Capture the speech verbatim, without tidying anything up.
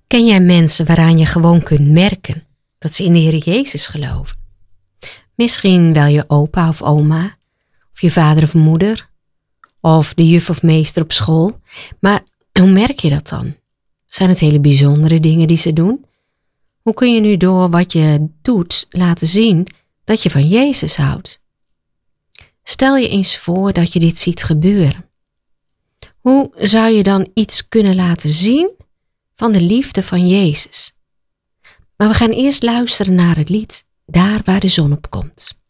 Ken jij mensen waaraan je gewoon kunt merken dat ze in de Heer Jezus geloven? Misschien wel je opa of oma, of je vader of moeder, of de juf of meester op school. Maar hoe merk je dat dan? Zijn het hele bijzondere dingen die ze doen? Hoe kun je nu door wat je doet laten zien dat je van Jezus houdt? Stel je eens voor dat je dit ziet gebeuren. Hoe zou je dan iets kunnen laten zien van de liefde van Jezus? Maar we gaan eerst luisteren naar het lied Daar waar de zon op komt.